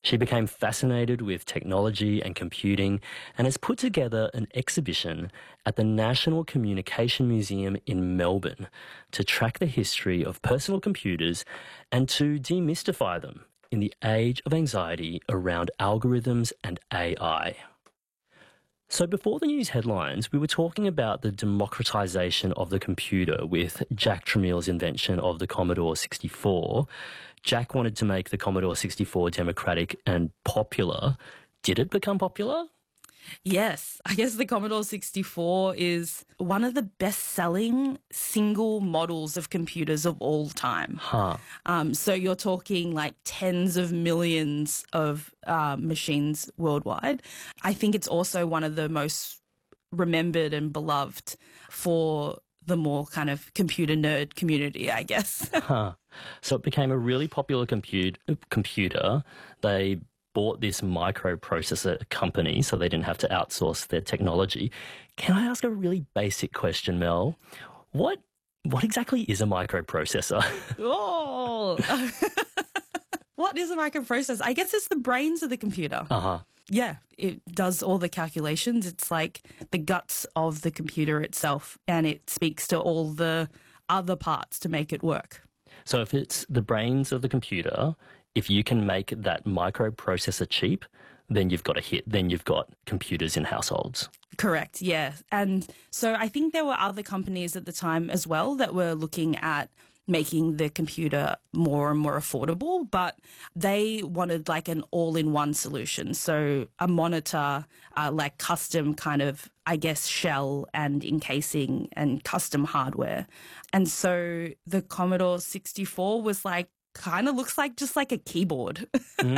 She became fascinated with technology and computing and has put together an exhibition at the National Communication Museum in Melbourne to track the history of personal computers and to demystify them in the age of anxiety around algorithms and AI. So before the news headlines, we were talking about the democratisation of the computer with Jack Tramiel's invention of the Commodore 64. Jack wanted to make the Commodore 64 democratic and popular. Did it become popular? Yes, I guess the Commodore 64 is one of the best-selling single models of computers of all time. So you're talking like tens of millions of machines worldwide. I think it's also one of the most remembered and beloved for the more kind of computer nerd community, I guess. So it became a really popular computer. They bought this microprocessor company so they didn't have to outsource their technology. Can I ask a really basic question, Mel? What exactly is a microprocessor? Oh, what is a microprocessor? I guess it's the brains of the computer. Yeah, it does all the calculations. It's like the guts of the computer itself, and it speaks to all the other parts to make it work. So if it's the brains of the computer, if you can make that microprocessor cheap, then you've got a hit. Then you've got computers in households. Correct, yeah. And so I think there were other companies at the time as well that were looking at making the computer more and more affordable, but they wanted like an all-in-one solution. So a monitor, like custom kind of, I guess, shell and encasing and custom hardware. And so the Commodore 64 was like, kind of looks like just like a keyboard.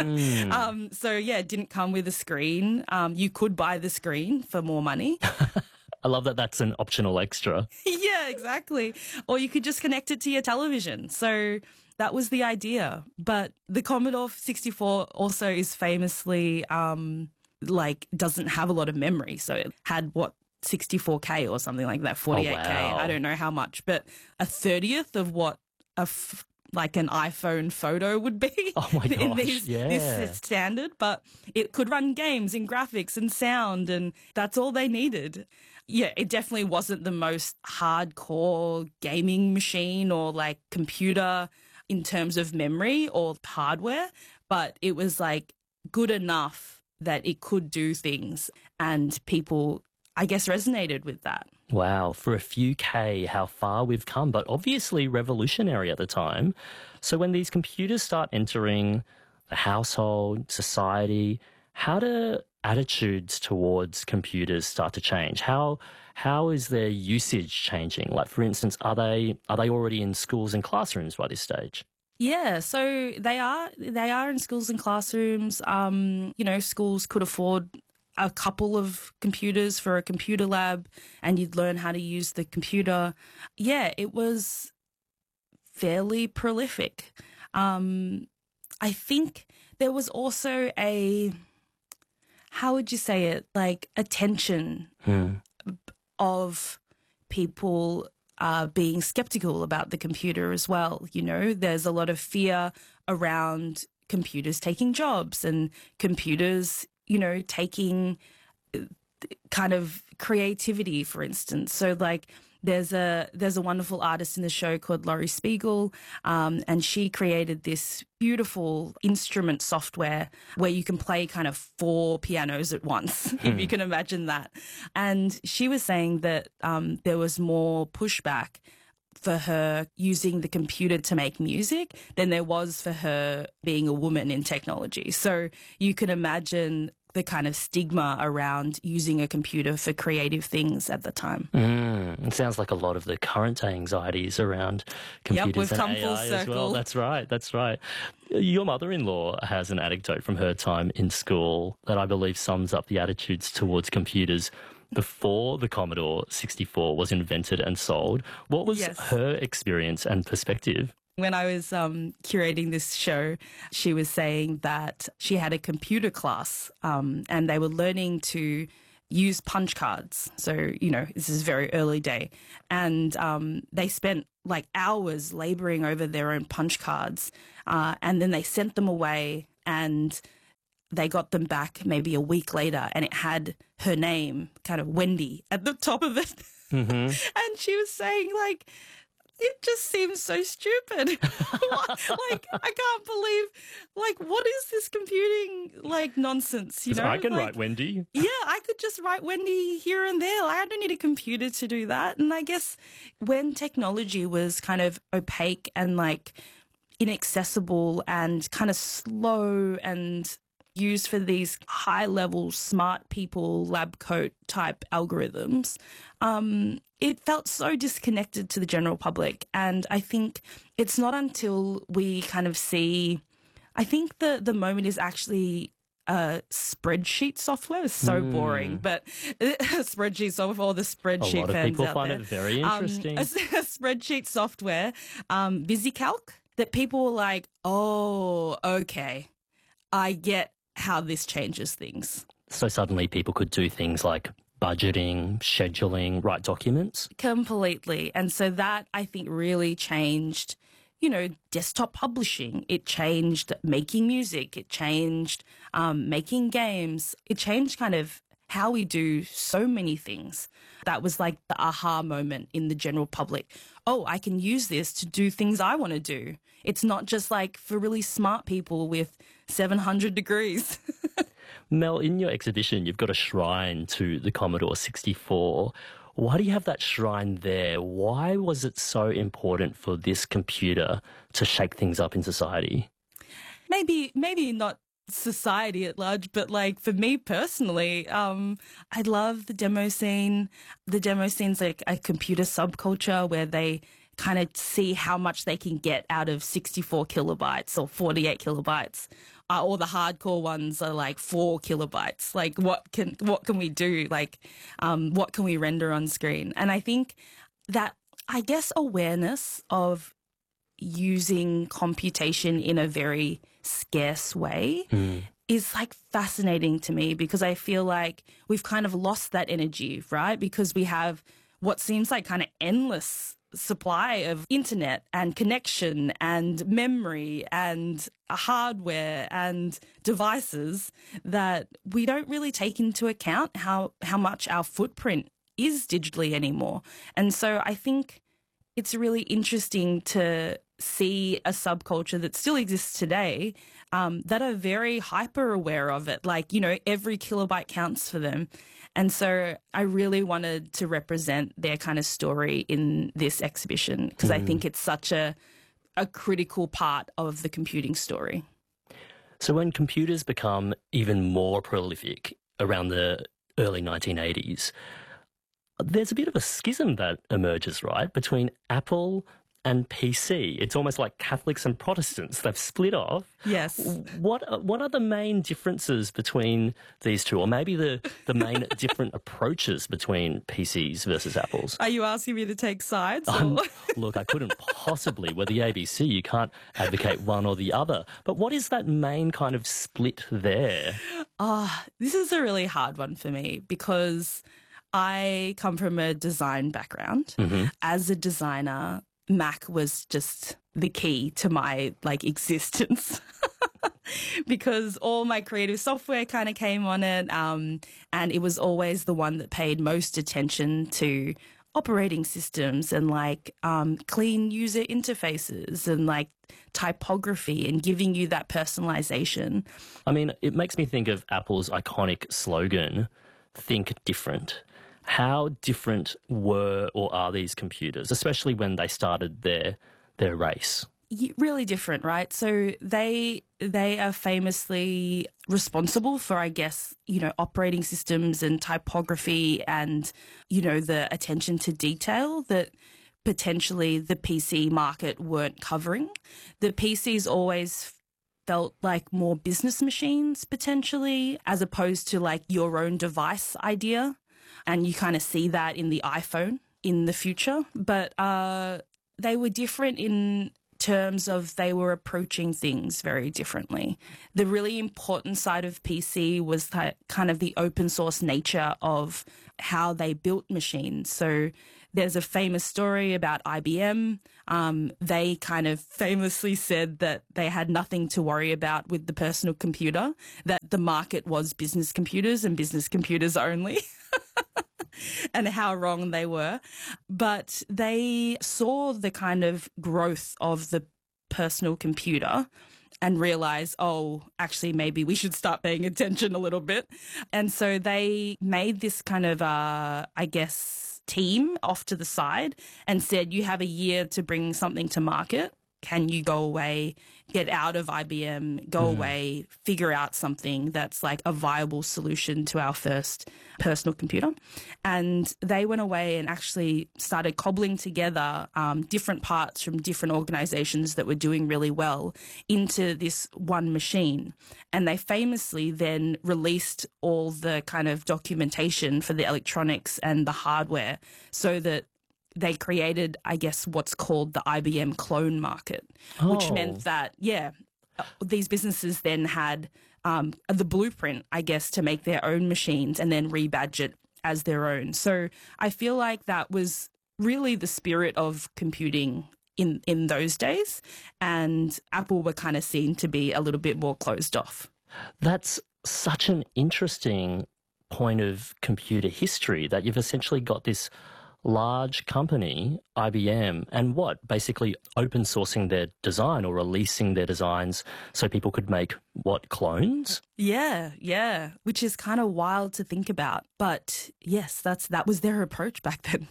So yeah, it didn't come with a screen. You could buy the screen for more money. I love that that's an optional extra. Yeah, exactly. Or you could just connect it to your television. So that was the idea. But the Commodore 64 also is famously doesn't have a lot of memory. So it had 64K or something like that, 48K. Oh, wow. I don't know how much, but a 30th of what like an iPhone photo would be. Oh my gosh, this standard, but it could run games and graphics and sound, and that's all they needed. Yeah, it definitely wasn't the most hardcore gaming machine or like computer in terms of memory or hardware, but it was like good enough that it could do things, and people, I guess, resonated with that. Wow, for a few K, how far we've come, but obviously revolutionary at the time. So when these computers start entering the household, society, how do attitudes towards computers start to change? How is their usage changing? Like, for instance, are they already in schools and classrooms by this stage? Yeah, so they are in schools and classrooms. Schools could afford a couple of computers for a computer lab, and you'd learn how to use the computer. Yeah, it was fairly prolific. I think there was also how would you say it, like a tension of people being skeptical about the computer as well. You know, there's a lot of fear around computers taking jobs and computers, taking kind of creativity, for instance. So like there's a wonderful artist in the show called Laurie Spiegel, and she created this beautiful instrument software where you can play kind of 4 pianos at once, if you can imagine that. And she was saying that there was more pushback for her using the computer to make music than there was for her being a woman in technology. So you can imagine the kind of stigma around using a computer for creative things at the time. It sounds like a lot of the current anxieties around computers and AI as well. That's right. Your mother-in-law has an anecdote from her time in school that I believe sums up the attitudes towards computers before the Commodore 64 was invented and sold. What was her experience and perspective? When I was curating this show, she was saying that she had a computer class and they were learning to use punch cards. So, this is very early day. And they spent like hours laboring over their own punch cards, and then they sent them away, and they got them back maybe a week later and it had her name, kind of Wendy, at the top of it. Mm-hmm. And she was saying, like, it just seems so stupid. Like, I can't believe, like, what is this computing, like, nonsense, you know? I can like, write Wendy. Yeah, I could just write Wendy here and there. Like, I don't need a computer to do that. And I guess when technology was kind of opaque and, like, inaccessible and kind of slow and used for these high-level smart people lab coat type algorithms, it felt so disconnected to the general public. And I think it's not until we kind of see, I think the moment is actually spreadsheet software. Is so boring, but spreadsheet software, or the spreadsheet A lot of fans people out find there. it very interesting. A spreadsheet software, VisiCalc, that people were like, oh, okay, I get how this changes things. So suddenly people could do things like budgeting, scheduling, write documents. Completely. And so that, I think, really changed, you know, desktop publishing. It changed making music. It changed making games. It changed kind of how we do so many things. That was like the aha moment in the general public. Oh, I can use this to do things I want to do. It's not just like for really smart people with 700 degrees. Mel, in your exhibition, you've got a shrine to the Commodore 64. Why do you have that shrine there? Why was it so important for this computer to shake things up in society? Maybe not society at large, but like for me personally, I love the demo scene. The demo scene's like a computer subculture where they kind of see how much they can get out of 64 kilobytes or 48 kilobytes. Or the hardcore ones are like 4 kilobytes. Like what can we do? Like what can we render on screen? And I think that, I guess, awareness of using computation in a very scarce way is like fascinating to me, because I feel like we've kind of lost that energy, right? Because we have what seems like kind of endless supply of internet and connection and memory and hardware and devices that we don't really take into account how much our footprint is digitally anymore. And so I think it's really interesting to see a subculture that still exists today that are very hyper aware of it. Like, you know, every kilobyte counts for them. And so I really wanted to represent their kind of story in this exhibition, because I think it's such a critical part of the computing story. So when computers become even more prolific around the early 1980s, there's a bit of a schism that emerges, right, between Apple and PC. It's almost like Catholics and Protestants. They've split off. Yes. What are the main differences between these two, or maybe the main different approaches between PCs versus Apples? Are you asking me to take sides? Look, I couldn't possibly. We're the ABC. You can't advocate one or the other. But what is that main kind of split there? This is a really hard one for me, because I come from a design background. As a designer, Mac was just the key to my like existence because all my creative software kind of came on it, and it was always the one that paid most attention to operating systems and like clean user interfaces and like typography and giving you that personalization. I mean, it makes me think of Apple's iconic slogan, "Think different." How different were or are these computers, especially when they started their race? Really different, right? So they are famously responsible for, I guess, you know, operating systems and typography and, you know, the attention to detail that potentially the PC market weren't covering. The PCs always felt like more business machines potentially, as opposed to like your own device idea. And you kind of see that in the iPhone in the future. But they were different in terms of they were approaching things very differently. The really important side of PC was that kind of the open source nature of how they built machines. So There's a famous story about IBM. They kind of famously said that they had nothing to worry about with the personal computer, that the market was business computers and business computers only. And how wrong they were. But they saw the kind of growth of the personal computer and realized, oh, actually, maybe we should start paying attention a little bit. And so they made this kind of, I guess, team off to the side and said, you have a year to bring something to market. Can you go away, get out of IBM, go away, figure out something that's like a viable solution to our first personal computer? And they went away and actually started cobbling together different parts from different organizations that were doing really well into this one machine. And they famously then released all the kind of documentation for the electronics and the hardware so that they created, I guess, what's called the IBM clone market, which meant that, these businesses then had the blueprint, I guess, to make their own machines and then rebadge it as their own. So I feel like that was really the spirit of computing in those days, and Apple were kind of seen to be a little bit more closed off. That's such an interesting point of computer history, that you've essentially got this large company, IBM, and basically open sourcing their design or releasing their designs so people could make clones? Yeah, which is kind of wild to think about. But yes, that was their approach back then.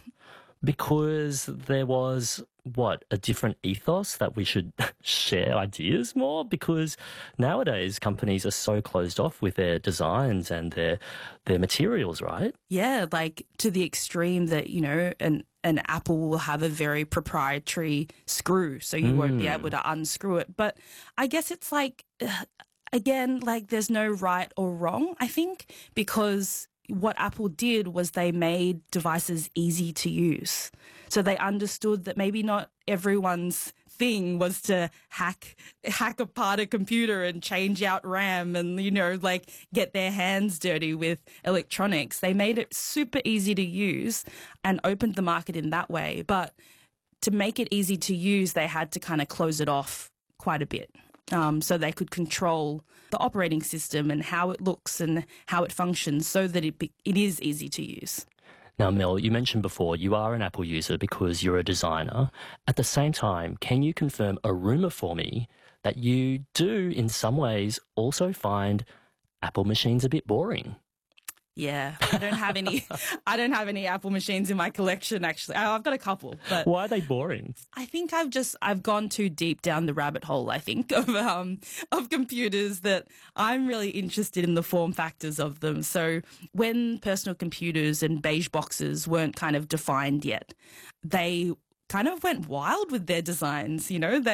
Because there was, a different ethos that we should share ideas more? Because nowadays companies are so closed off with their designs and their materials, right? Yeah, like to the extreme that, an Apple will have a very proprietary screw, so you won't be able to unscrew it. But I guess it's like, again, like there's no right or wrong, I think, because what Apple did was they made devices easy to use. So they understood that maybe not everyone's thing was to hack apart a computer and change out RAM and, get their hands dirty with electronics. They made it super easy to use and opened the market in that way. But to make it easy to use, they had to kind of close it off quite a bit. So they could control the operating system and how it looks and how it functions so that it is easy to use. Now, Mel, you mentioned before you are an Apple user because you're a designer. At the same time, can you confirm a rumour for me that you do, in some ways, also find Apple machines a bit boring? Yeah, I don't have any. I don't have any Apple machines in my collection. Actually, I've got a couple. But why are they boring? I think I've gone too deep down the rabbit hole. I think of computers that I'm really interested in the form factors of them. So when personal computers and beige boxes weren't kind of defined yet, they kind of went wild with their designs.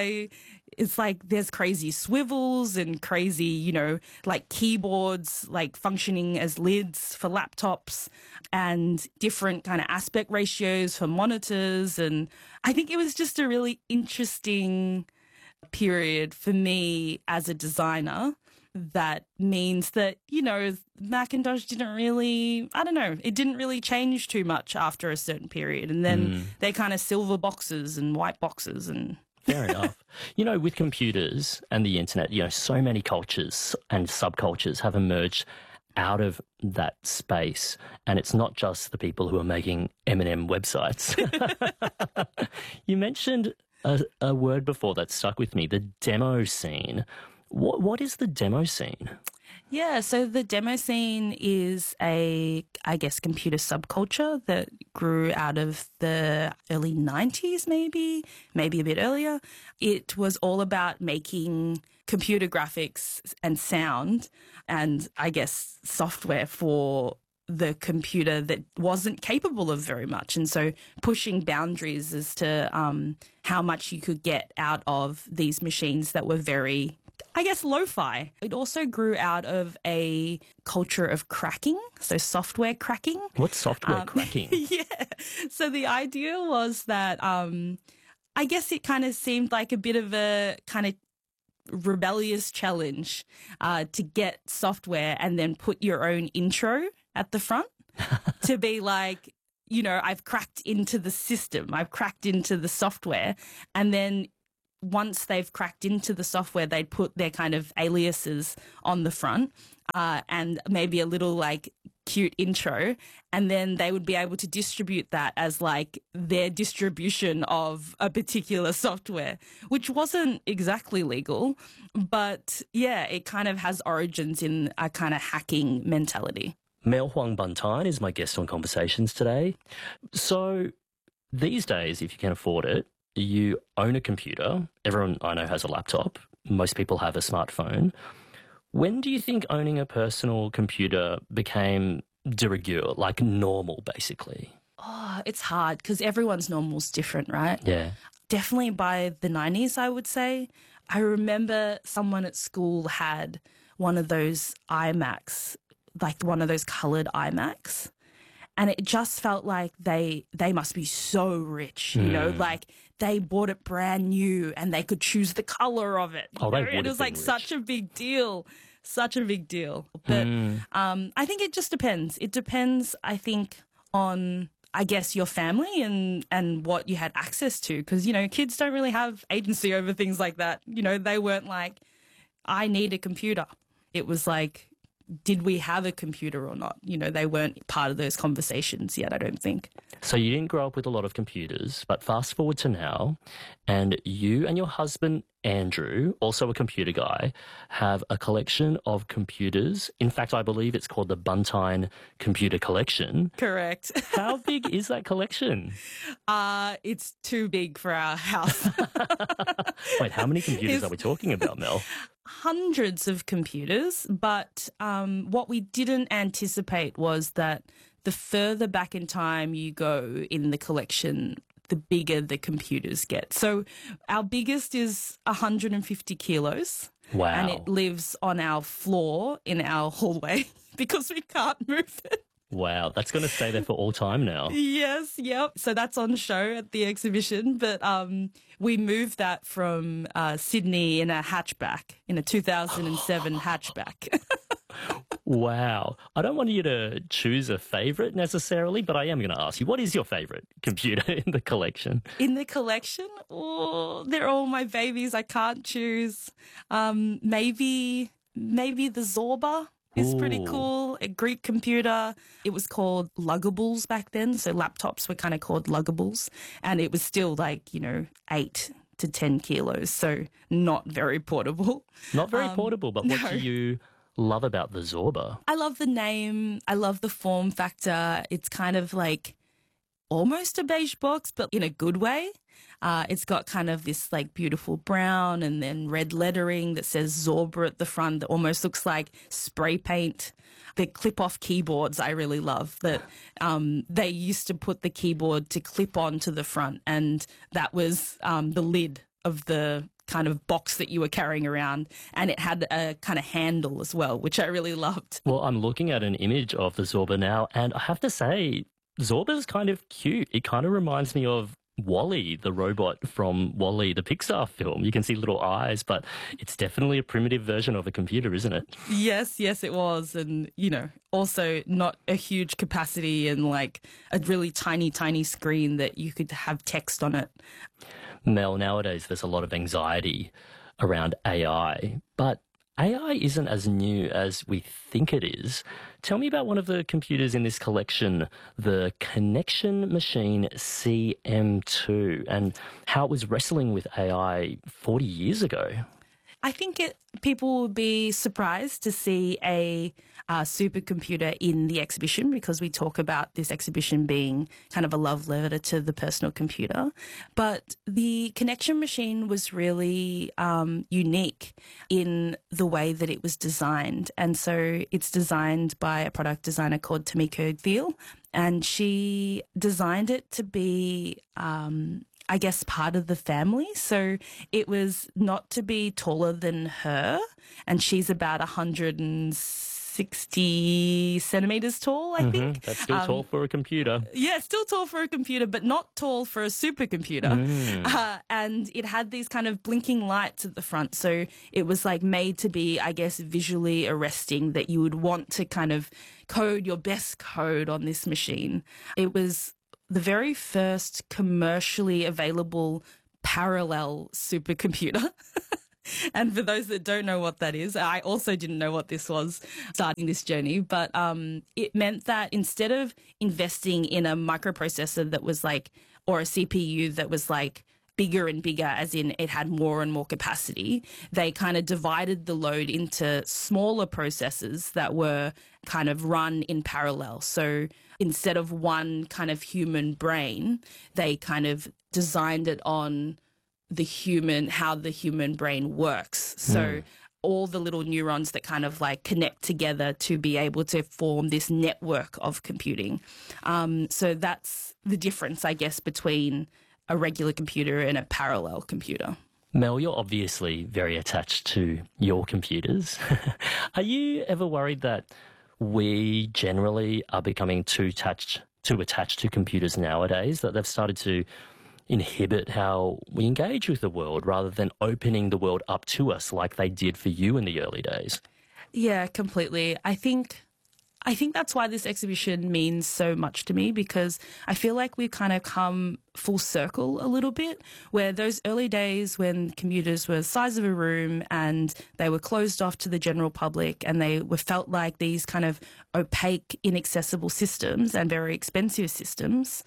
It's like there's crazy swivels and crazy, like keyboards, like functioning as lids for laptops and different kind of aspect ratios for monitors. And I think it was just a really interesting period for me as a designer. That means that, Macintosh didn't really, it didn't really change too much after a certain period. And then they kind of silver boxes and white boxes and... Fair enough. With computers and the internet, so many cultures and subcultures have emerged out of that space. And it's not just the people who are making M&M websites. You mentioned a word before that stuck with me, the demo scene. What is the demo scene? Yeah, so the demo scene is I guess, computer subculture that grew out of the early 90s, maybe a bit earlier. It was all about making computer graphics and sound and, I guess, software for the computer that wasn't capable of very much. And so pushing boundaries as to how much you could get out of these machines that were very, I guess, lo-fi. It also grew out of a culture of cracking, so software cracking. What's software cracking? Yeah. So the idea was that I guess it kind of seemed like a bit of a kind of rebellious challenge to get software and then put your own intro at the front to be like, I've cracked into the system, I've cracked into the software. And then once they've cracked into the software, they'd put their kind of aliases on the front and maybe a little like cute intro. And then they would be able to distribute that as like their distribution of a particular software, which wasn't exactly legal. But yeah, it kind of has origins in a kind of hacking mentality. Mel Huang Buntine is my guest on Conversations today. So these days, if you can afford it, you own a computer. Everyone I know has a laptop. Most people have a smartphone. When do you think owning a personal computer became de rigueur, like normal, basically? Oh, it's hard because everyone's normal's different, right? Yeah. Definitely by the 90s, I would say. I remember someone at school had one of those iMacs, like one of those coloured iMacs. And it just felt like they must be so rich, like they bought it brand new and they could choose the colour of it. Oh, they would have it was been like rich. such a big deal. Such a big deal. But I think it just depends. It depends, I think, on, I guess, your family and what you had access to. Because, kids don't really have agency over things like that. They weren't like, I need a computer. It was like, did we have a computer or not? They weren't part of those conversations yet, I don't think. So you didn't grow up with a lot of computers, but fast forward to now, and you and your husband, Andrew, also a computer guy, have a collection of computers. In fact, I believe it's called the Buntine Computer Collection. Correct. How big is that collection? It's too big for our house. Wait, how many computers are we talking about, Mel? Hundreds of computers, but what we didn't anticipate was that the further back in time you go in the collection, the bigger the computers get. So our biggest is 150 kilos. Wow. And it lives on our floor in our hallway because we can't move it. Wow, that's going to stay there for all time now. Yes, yep. So that's on show at the exhibition. But we moved that from Sydney in a hatchback, in a 2007 hatchback. Wow. I don't want you to choose a favourite necessarily, but I am going to ask you, what is your favourite computer in the collection? In the collection? Oh, they're all my babies. I can't choose. Maybe the Zorba is pretty Ooh. cool. A Greek computer. It was called luggables back then. So laptops were kind of called luggables. And it was still like, 8 to 10 kilos. So not very portable. Not very portable, but what no. do you love about the Zorba? I love the name. I love the form factor. It's kind of like almost a beige box, but in a good way. It's got kind of this like beautiful brown and then red lettering that says Zorba at the front that almost looks like spray paint. The clip-off keyboards I really love that they used to put the keyboard to clip onto the front, and that was the lid of the kind of box that you were carrying around, and it had a kind of handle as well, which I really loved. Well, I'm looking at an image of the Zorba now, and I have to say, Zorba's kind of cute. It kind of reminds me of Wall-E, the robot from Wall-E, the Pixar film. You can see little eyes, but it's definitely a primitive version of a computer, isn't it? Yes, it was. And, also not a huge capacity and like a really tiny, tiny screen that you could have text on it. Mel, nowadays there's a lot of anxiety around AI, but AI isn't as new as we think it is. Tell me about one of the computers in this collection, the Connection Machine CM2, and how it was wrestling with AI 40 years ago. I think people will be surprised to see a supercomputer in the exhibition because we talk about this exhibition being kind of a love letter to the personal computer. But the Connection Machine was really unique in the way that it was designed. And so it's designed by a product designer called Tamiko Thiel, and she designed it to be I guess, part of the family. So it was not to be taller than her, and she's about 160 60 centimeters tall, I think. That's still tall for a computer. Yeah, still tall for a computer, but not tall for a supercomputer. And it had these kind of blinking lights at the front. So it was like made to be, I guess, visually arresting, that you would want to kind of code your best code on this machine. It was the very first commercially available parallel supercomputer. And for those that don't know what that is, I also didn't know what this was starting this journey, but it meant that instead of investing in a microprocessor that was like, or a CPU that was like bigger and bigger, as in it had more and more capacity, they kind of divided the load into smaller processors that were kind of run in parallel. So instead of one kind of human brain, they kind of designed it on how the human brain works. So all the little neurons that kind of like connect together to be able to form this network of computing. So that's the difference, I guess, between a regular computer and a parallel computer. Mel, you're obviously very attached to your computers. Are you ever worried that we generally are becoming too attached to computers nowadays, that they've started to inhibit how we engage with the world rather than opening the world up to us like they did for you in the early days? Yeah, completely. I think that's why this exhibition means so much to me, because I feel like we've kind of come full circle a little bit, where those early days when computers were the size of a room and they were closed off to the general public and they were felt like these kind of opaque, inaccessible systems and very expensive systems,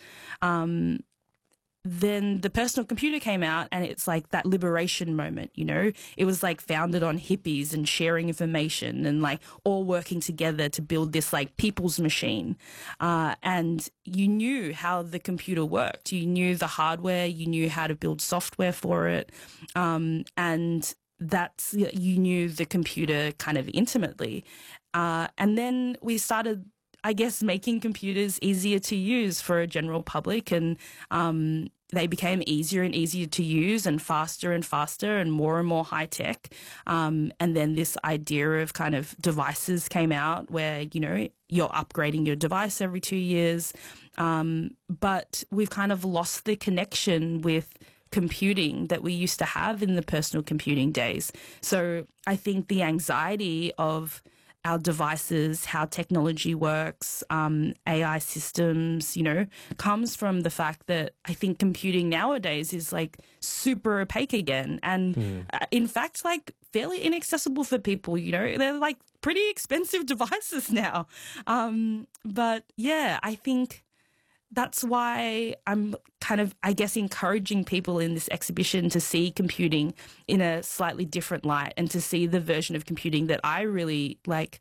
then the personal computer came out, and it's like that liberation moment, you know? It was like founded on hippies and sharing information and like all working together to build this like people's machine. And you knew how the computer worked. You knew the hardware, you knew how to build software for it. And you knew the computer kind of intimately. And then we started, I guess, making computers easier to use for a general public, and they became easier and easier to use and faster and more high tech. And then this idea of kind of devices came out where, you know, you're upgrading your device every 2 years. But we've kind of lost the connection with computing that we used to have in the personal computing days. So I think the anxiety of our devices, how technology works, AI systems, you know, comes from the fact that I think computing nowadays is like super opaque again. And in fact, like fairly inaccessible for people, you know, they're like pretty expensive devices now. But yeah, I think that's why I'm kind of, I guess, encouraging people in this exhibition to see computing in a slightly different light and to see the version of computing that I really like.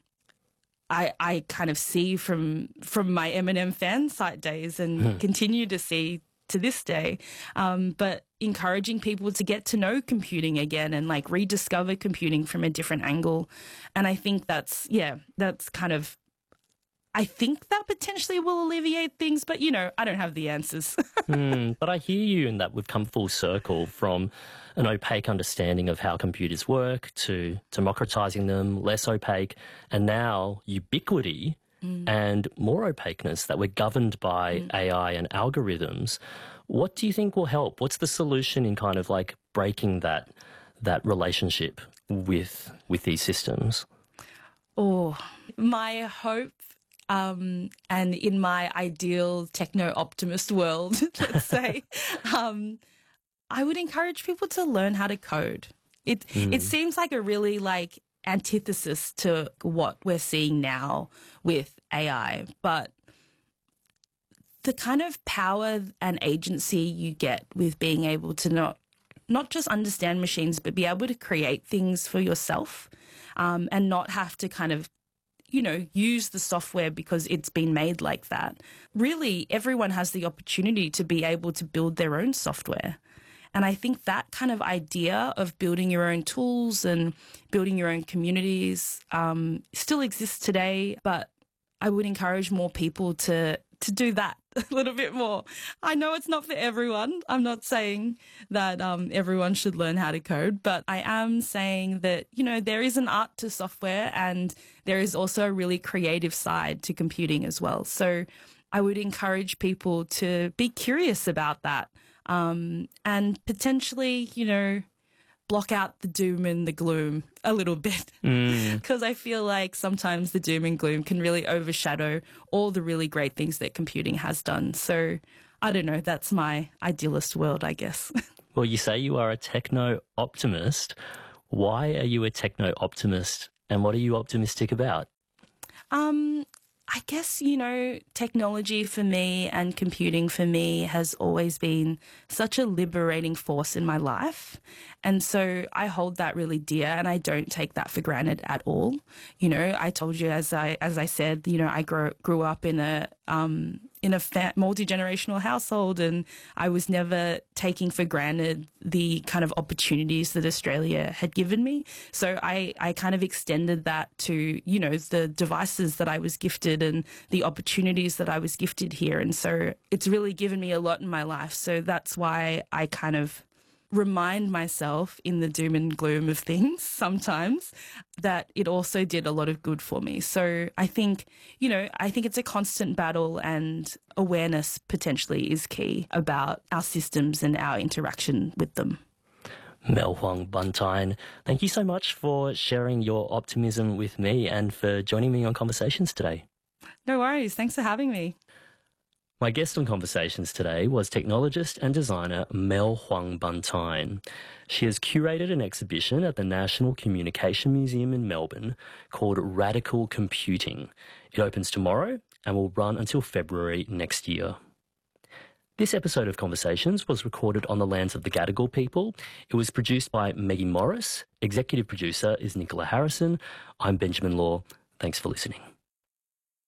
I kind of see from my Eminem fan site days and continue to see to this day. But encouraging people to get to know computing again and like rediscover computing from a different angle. And I think that's kind of, I think that potentially will alleviate things, but, you know, I don't have the answers. But I hear you in that we've come full circle from an opaque understanding of how computers work to democratizing them, less opaque, and now ubiquity and more opaqueness, that we're governed by AI and algorithms. What do you think will help? What's the solution in kind of like breaking that relationship with these systems? Oh, my hope, and in my ideal techno-optimist world, let's say, I would encourage people to learn how to code. It seems like a really like antithesis to what we're seeing now with AI, but the kind of power and agency you get with being able to not just understand machines, but be able to create things for yourself, and not have to kind of, you know, use the software because it's been made like that. Really, everyone has the opportunity to be able to build their own software. And I think that kind of idea of building your own tools and building your own communities still exists today, but I would encourage more people to to do that a little bit more. I know it's not for everyone. I'm not saying that everyone should learn how to code, but I am saying that, you know, there is an art to software and there is also a really creative side to computing as well. So I would encourage people to be curious about that and potentially, you know, block out the doom and the gloom a little bit because I feel like sometimes the doom and gloom can really overshadow all the really great things that computing has done. So I don't know, that's my idealist world, I guess. Well, you say you are a techno-optimist. Why are you a techno-optimist and what are you optimistic about? I guess, you know, technology for me and computing for me has always been such a liberating force in my life. And so I hold that really dear and I don't take that for granted at all. You know, I told you, as I said, you know, I grew up in a multi-generational household and I was never taking for granted the kind of opportunities that Australia had given me. So I kind of extended that to, you know, the devices that I was gifted and the opportunities that I was gifted here. And so it's really given me a lot in my life. So that's why I kind of remind myself in the doom and gloom of things sometimes that it also did a lot of good for me. So I think, you know, I think it's a constant battle and awareness potentially is key about our systems and our interaction with them. Mel Huang Buntine, thank you so much for sharing your optimism with me and for joining me on Conversations today. No worries. Thanks for having me. My guest on Conversations today was technologist and designer Mel Huang Buntine. She has curated an exhibition at the National Communication Museum in Melbourne called Radical Computing. It opens tomorrow and will run until February next year. This episode of Conversations was recorded on the lands of the Gadigal people. It was produced by Maggie Morris. Executive producer is Nicola Harrison. I'm Benjamin Law. Thanks for listening.